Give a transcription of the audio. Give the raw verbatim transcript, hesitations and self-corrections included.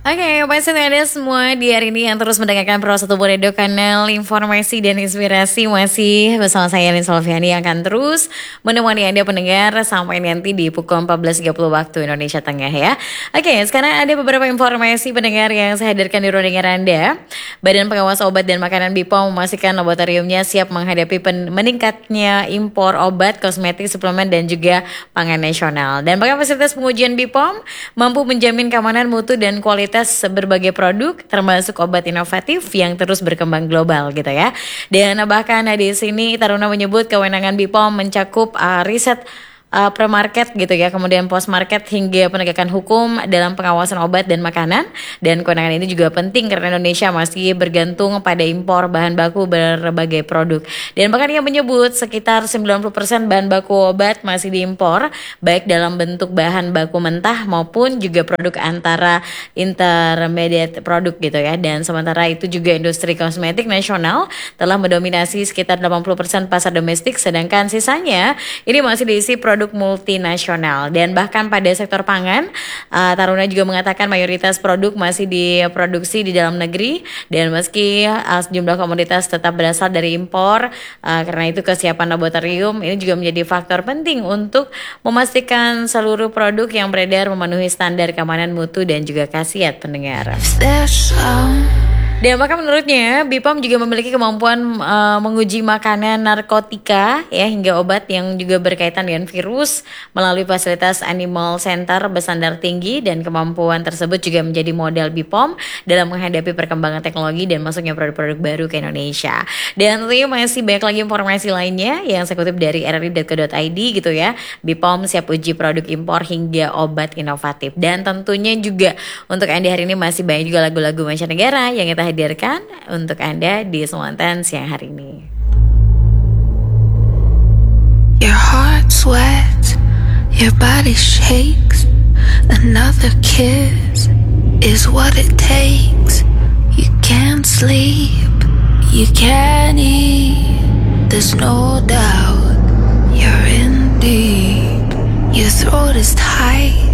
Oke, pasti ada semua di hari ini yang terus mendengarkan Pro satu Boredo, kanal informasi dan inspirasi. Masih bersama saya Lin Solviani yang akan terus menemani Anda pendengar sampai nanti di pukul empat belas tiga puluh waktu Indonesia Tengah ya. Oke, sekarang ada beberapa informasi pendengar yang saya hadirkan di ruang dengar Anda. Badan Pengawas Obat dan Makanan B P O M memastikan laboratoriumnya siap menghadapi pen- meningkatnya impor obat, kosmetik, suplemen dan juga pangan nasional. Dan bahkan fasilitas pengujian B P O M mampu menjamin keamanan mutu dan kualitas berbagai produk termasuk obat inovatif yang terus berkembang global gitu ya. Dan bahkan di sini Taruna menyebut kewenangan B P O M mencakup uh, riset Uh, pre-market gitu ya, kemudian post-market hingga penegakan hukum dalam pengawasan obat dan makanan. Dan kewenangan ini juga penting karena Indonesia masih bergantung pada impor bahan baku berbagai produk. Dan bahkan ia menyebut sekitar sembilan puluh persen bahan baku obat masih diimpor, baik dalam bentuk bahan baku mentah maupun juga produk antara intermediate produk gitu ya. Dan sementara itu juga industri kosmetik nasional telah mendominasi sekitar delapan puluh persen pasar domestik, sedangkan sisanya ini masih diisi produk multinasional. Dan bahkan pada sektor pangan, uh, Taruna juga mengatakan mayoritas produk masih diproduksi di dalam negeri, dan meski uh, sejumlah komoditas tetap berasal dari impor, uh, karena itu kesiapan laboratorium ini juga menjadi faktor penting untuk memastikan seluruh produk yang beredar memenuhi standar keamanan mutu dan juga khasiat pendengar. Dan maka menurutnya B P O M juga memiliki kemampuan uh, menguji makanan, narkotika ya hingga obat yang juga berkaitan dengan virus melalui fasilitas Animal Center berstandar tinggi, dan kemampuan tersebut juga menjadi modal B P O M dalam menghadapi perkembangan teknologi dan masuknya produk-produk baru ke Indonesia. Dan tentunya masih banyak lagi informasi lainnya yang saya kutip dari r r i dot co dot i d gitu ya. B P O M siap uji produk impor hingga obat inovatif. Dan tentunya juga untuk Anda hari ini masih banyak juga lagu-lagu mancanegara yang kita hadirkan untuk Anda di Semonten siang hari ini. Your heart sweats, your body shakes. Another kiss is what it takes. You can't sleep, you can't eat. There's no doubt you're in deep. Your throat is tight,